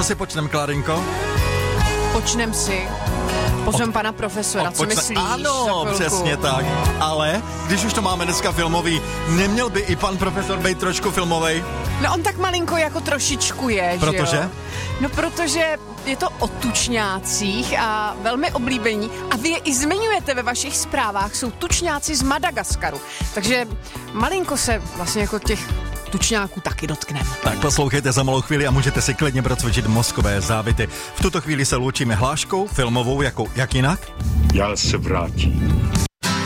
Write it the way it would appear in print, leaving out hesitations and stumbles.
Co si počnem, Klárinko? Počnem si. Pozvem pana profesora, co myslíš? Ano, přesně tak. Ale, když už to máme dneska filmový, neměl by i pan profesor být trošku filmovej? No on tak malinko jako trošičku je, protože? že jo? No protože je to o tučňácích a velmi oblíbení. A vy je i zmiňujete ve vašich zprávách, jsou tučňáci z Madagaskaru. Takže malinko se vlastně jako těch tučňáků taky dotkneme. Tak poslouchejte za malou chvíli a můžete si klidně procvičit mozkové závity. V tuto chvíli se loučíme hláškou filmovou, jako jak jinak? Já se vrátím.